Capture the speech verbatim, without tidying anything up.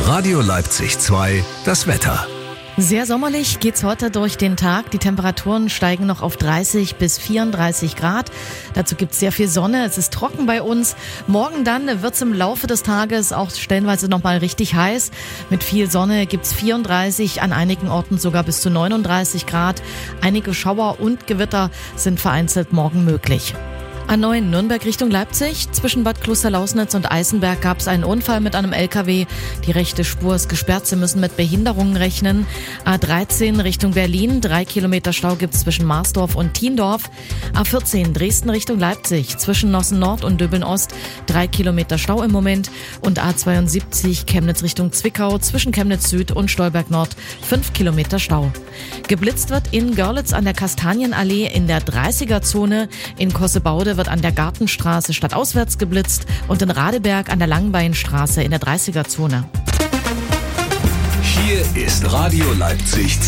Radio Leipzig zwei, das Wetter. Sehr sommerlich geht's heute durch den Tag. Die Temperaturen steigen noch auf dreißig bis vierunddreißig Grad. Dazu gibt's sehr viel Sonne. Es ist trocken bei uns. Morgen dann wird's im Laufe des Tages auch stellenweise nochmal richtig heiß. Mit viel Sonne gibt's vierunddreißig, an einigen Orten sogar bis zu neununddreißig Grad. Einige Schauer und Gewitter sind vereinzelt morgen möglich. A neun Nürnberg Richtung Leipzig. Zwischen Bad Klosterlausnitz und Eisenberg gab es einen Unfall mit einem L K W. Die rechte Spur ist gesperrt. Sie müssen mit Behinderungen rechnen. A dreizehn Richtung Berlin. Drei Kilometer Stau gibt es zwischen Marsdorf und Thiendorf. A vierzehn Dresden Richtung Leipzig. Zwischen Nossen Nord und Döbeln Ost. Drei Kilometer Stau im Moment. Und A zweiundsiebzig Chemnitz Richtung Zwickau. Zwischen Chemnitz Süd und Stolberg Nord. Fünf Kilometer Stau. Geblitzt wird in Görlitz an der Kastanienallee in der dreißiger-Zone. In Kossebaude wird an der Gartenstraße stadtauswärts geblitzt und in Radeberg an der Langbeinstraße in der dreißiger-Zone. Hier ist Radio Leipzig